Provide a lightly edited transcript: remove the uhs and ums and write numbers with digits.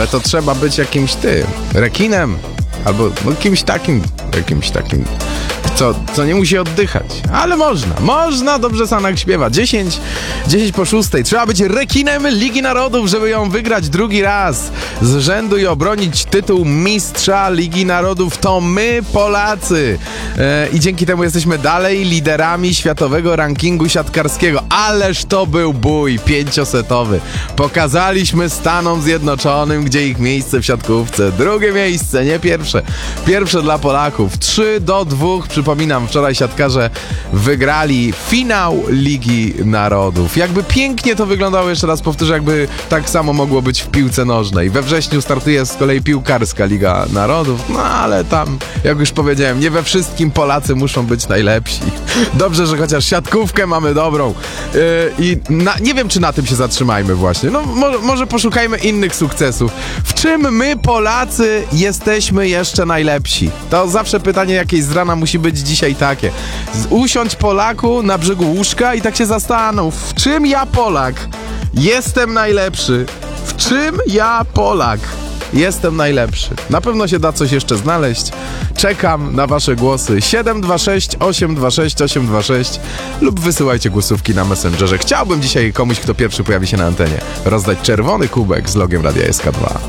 Ale to trzeba być jakimś rekinem, albo jakimś takim, co nie musi oddychać. Ale można, dobrze Sanak śpiewa. 10 po 6. Trzeba być rekinem Ligi Narodów, żeby ją wygrać drugi raz z rzędu i obronić tytuł mistrza Ligi Narodów. To my, Polacy. I dzięki temu jesteśmy dalej liderami światowego rankingu siatkarskiego. Ależ to był bój 5-setowy. Pokazaliśmy Stanom Zjednoczonym, gdzie ich miejsce w siatkówce. Drugie miejsce, nie pierwsze. Pierwsze dla Polaków. 3-2. Przypominam, wczoraj siatkarze wygrali finał Ligi Narodów. Jakby pięknie to wyglądało, jeszcze raz powtórzę, jakby tak samo mogło być w piłce nożnej. We wrześniu startuje z kolei piłkarska Liga Narodów, no ale tam, jak już powiedziałem, nie we wszystkim Polacy muszą być najlepsi. Dobrze, że chociaż siatkówkę mamy dobrą. Nie wiem, czy na tym się zatrzymajmy właśnie. No może poszukajmy innych sukcesów. W czym my, Polacy, jesteśmy jeszcze najlepsi? To zawsze pytanie jakieś z rana musi być dzisiaj takie. Usiądź, Polaku, na brzegu łóżka i tak się zastanów, w czym ja, Polak, jestem najlepszy? W czym ja, Polak, jestem najlepszy? Na pewno się da coś jeszcze znaleźć. Czekam na wasze głosy. 726 826 826 lub wysyłajcie głosówki na Messengerze. Chciałbym dzisiaj komuś, kto pierwszy pojawi się na antenie, rozdać czerwony kubek z logiem Radia SK2.